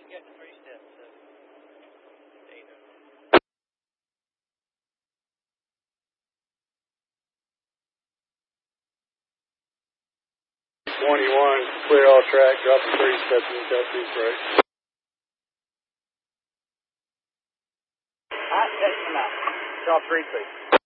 got the 3 steps. Data. 21, clear all track, drop the 3 steps and cut these brakes. Alright, check them out. Drop 3, please.